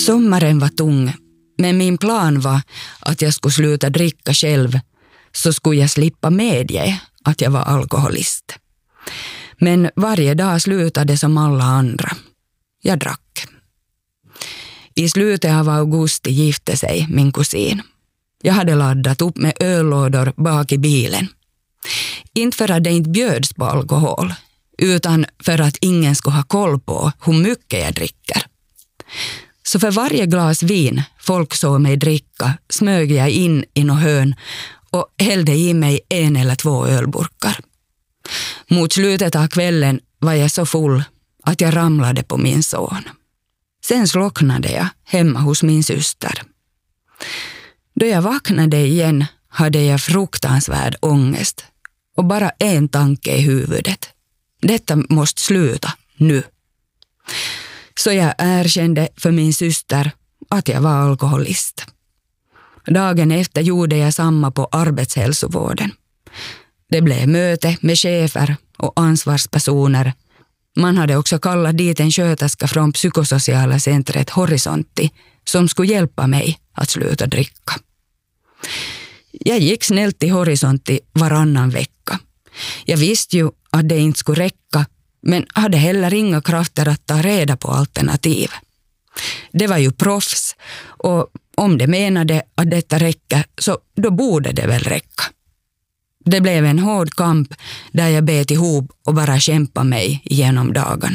Sommaren var tung, men min plan var att jag skulle sluta dricka själv, så skulle jag slippa medge att jag var alkoholist. Men varje dag slutade som alla andra. Jag drack. I slutet av augusti gifte sig min kusin. Jag hade laddat upp med öllådor bak i bilen. Inte för att det inte bjöds på alkohol, utan för att ingen skulle ha koll på hur mycket jag dricker. Så för varje glas vin folk såg mig dricka smög jag in i något hörn och hällde i mig 1 eller 2 ölburkar. Mot slutet av kvällen var jag så full att jag ramlade på min son. Sen slocknade jag hemma hos min syster. Då jag vaknade igen hade jag fruktansvärd ångest och bara en tanke i huvudet. Detta måste sluta nu. Så jag erkände för min syster att jag var alkoholist. Dagen efter gjorde jag samma på arbetshälsovården. Det blev möte med chefer och ansvarspersoner. Man hade också kallat dit en sköterska från psykosociala centret Horisontti som skulle hjälpa mig att sluta dricka. Jag gick snällt till Horisontti varannan vecka. Jag visste ju att det inte skulle räcka, men hade heller inga krafter att ta reda på alternativ. Det var ju proffs, och om det menade att detta räcker så då borde det väl räcka. Det blev en hård kamp där jag bet ihop och bara kämpade mig genom dagarna.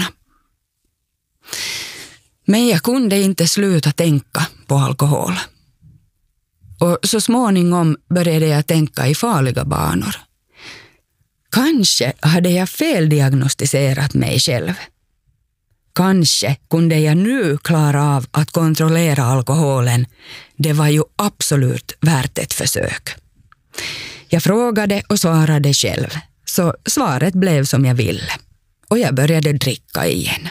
Men jag kunde inte sluta tänka på alkohol. Och så småningom började jag tänka i farliga banor. Kanske hade jag feldiagnostiserat mig själv. Kanske kunde jag nu klara av att kontrollera alkoholen. Det var ju absolut värt ett försök. Jag frågade och svarade själv, så svaret blev som jag ville. Och jag började dricka igen.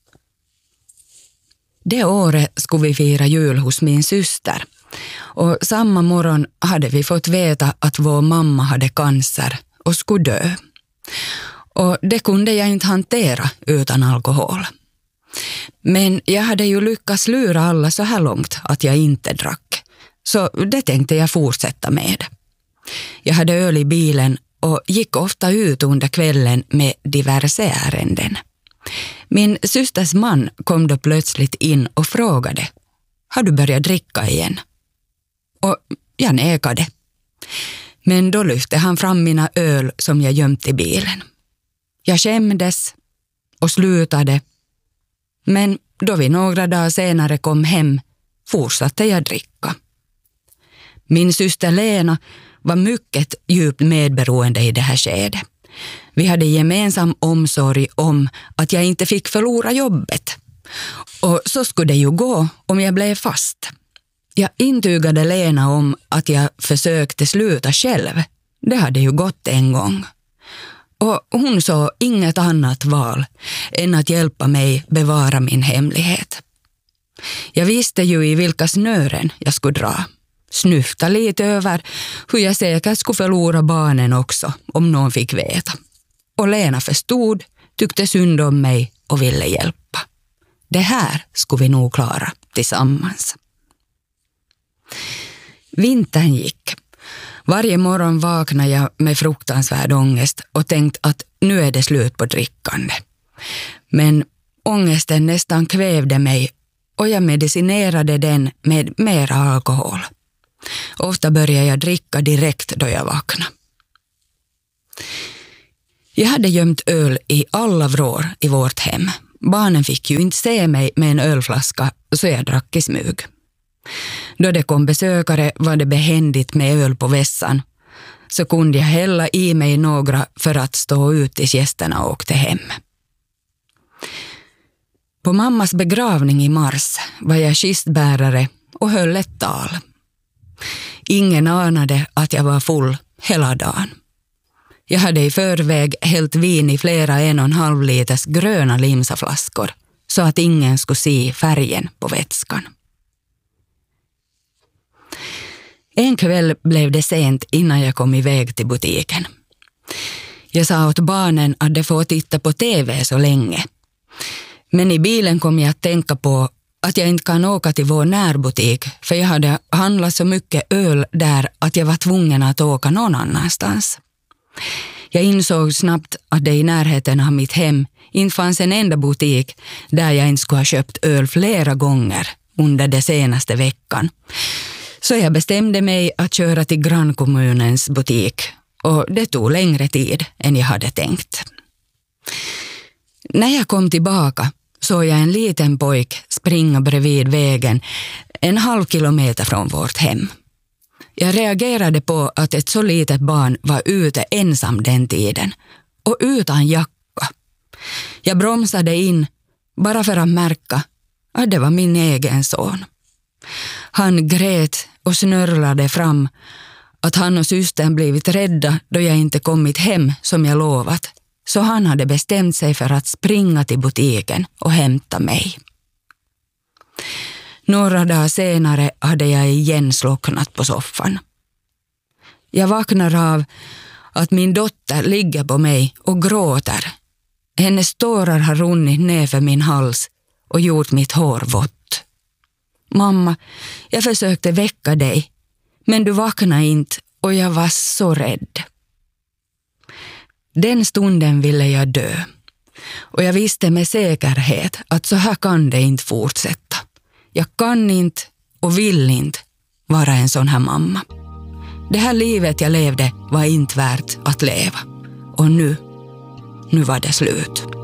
Det året skulle vi fira jul hos min syster. Och samma morgon hade vi fått veta att vår mamma hade cancer och skulle dö. Och det kunde jag inte hantera utan alkohol. Men jag hade ju lyckats lura alla så här långt att jag inte drack. Så det tänkte jag fortsätta med. Jag hade öl i bilen och gick ofta ut under kvällen med diverse ärenden. Min systers man kom då plötsligt in och frågade: "Har du börjat dricka igen?" Och jag nekade. Men då lyfte han fram mina öl som jag gömt i bilen. Jag skämdes och slutade. Men då vi några dagar senare kom hem fortsatte jag dricka. Min syster Lena var mycket djupt medberoende i det här skedet. Vi hade gemensam omsorg om att jag inte fick förlora jobbet. Och så skulle det ju gå om jag blev fast. Jag intygade Lena om att jag försökte sluta själv. Det hade ju gått en gång. Och hon såg inget annat val än att hjälpa mig bevara min hemlighet. Jag visste ju i vilka snören jag skulle dra. Snyfta lite över hur jag säkert skulle förlora barnen också om någon fick veta. Och Lena förstod, tyckte synd om mig och ville hjälpa. Det här skulle vi nog klara tillsammans. Vintern gick. Varje morgon vaknade jag med fruktansvärd ångest och tänkte att nu är det slut på drickande. Men ångesten nästan kvävde mig och jag medicinerade den med mera alkohol. Ofta började jag dricka direkt då jag vaknade. Jag hade gömt öl i alla vrår i vårt hem. Barnen fick ju inte se mig med en ölflaska, så jag drack i smyg. Då det kom besökare var det behändigt med öl på vässan, så kunde jag hälla i mig några för att stå ut tills gästerna åkte hem. På mammas begravning i mars var jag kistbärare och höll ett tal. Ingen anade att jag var full hela dagen. Jag hade i förväg hällt vin i flera 1,5 liters gröna limsaflaskor så att ingen skulle se färgen på vätskan. En kväll blev det sent innan jag kom iväg till butiken. Jag sa åt barnen att de får titta på TV så länge. Men i bilen kom jag att tänka på att jag inte kan åka till vår närbutik för jag hade handlat så mycket öl där att jag var tvungen att åka någon annanstans. Jag insåg snabbt att det i närheten av mitt hem inte fanns en enda butik där jag inte skulle ha köpt öl flera gånger under den senaste veckan. Så jag bestämde mig att köra till grannkommunens butik och det tog längre tid än jag hade tänkt. När jag kom tillbaka såg jag en liten pojk springa bredvid vägen 1,5 kilometer från vårt hem. Jag reagerade på att ett så litet barn var ute ensam den tiden och utan jacka. Jag bromsade in bara för att märka att det var min egen son. Han grät och snörlade fram att han och systern blivit rädda då jag inte kommit hem som jag lovat, så han hade bestämt sig för att springa till butiken och hämta mig. Några dagar senare hade jag igen slocknat på soffan. Jag vaknar av att min dotter ligger på mig och gråter. Hennes tårar har runnit ner för min hals och gjort mitt hår vått. Mamma, jag försökte väcka dig, men du vaknade inte och jag var så rädd. Den stunden ville jag dö och jag visste med säkerhet att så här kan det inte fortsätta. Jag kan inte och vill inte vara en sån här mamma. Det här livet jag levde var inte värt att leva. Och nu var det slut.